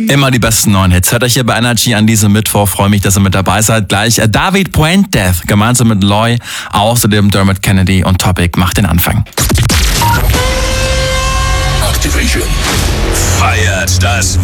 Immer die besten neuen Hits. Hört euch hier bei Energy an diesem Mittwoch. Freue mich, dass ihr mit dabei seid. Gleich David Puente gemeinsam mit Loy, außerdem Dermot Kennedy und Topic macht den Anfang. Activation. Feiert das